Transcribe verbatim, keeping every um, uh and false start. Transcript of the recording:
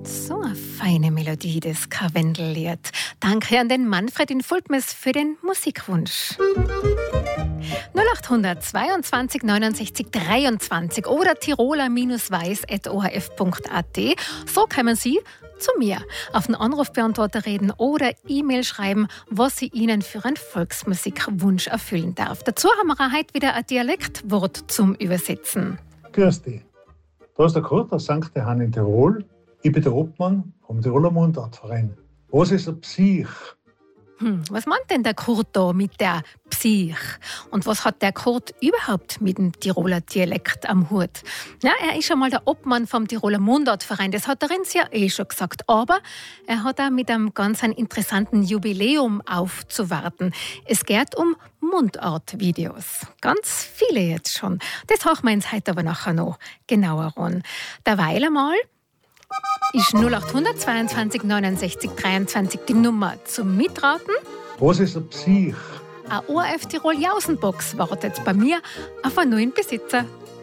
So eine feine Melodie, das Karwendellied. Danke an den Manfred in Fultmes für den Musikwunsch. null acht zweiundzwanzig neunundsechzig dreiundzwanzig oder tiroler-weiß at o r f punkt a t. So kommen Sie zu mir auf den Anrufbeantworter reden oder E-Mail schreiben, was ich Ihnen für einen Volksmusikwunsch erfüllen darf. Dazu haben wir heute wieder ein Dialektwort zum Übersetzen. Grüß dich. Da ist der Kurt aus Sankt Johann in Tirol. Ich bin der Obmann vom Tiroler Mundartverein. Was ist ein Psych? Hm, was meint denn der Kurt da mit der Psych? Und was hat der Kurt überhaupt mit dem Tiroler Dialekt am Hut? Ja, er ist schon mal der Obmann vom Tiroler Mundartverein, das hat der Renz ja eh schon gesagt. Aber er hat auch mit einem ganz einen interessanten Jubiläum aufzuwarten. Es geht um Mundartvideos. Ganz viele jetzt schon. Das hören wir uns heute aber nachher noch genauer an. Derweil einmal ist null acht zweiundzwanzig neunundsechzig dreiundzwanzig die Nummer zum Mitraten. Was ist ein Psych? Eine O R F Tirol Jausenbox wartet bei mir auf einen neuen Besitzer.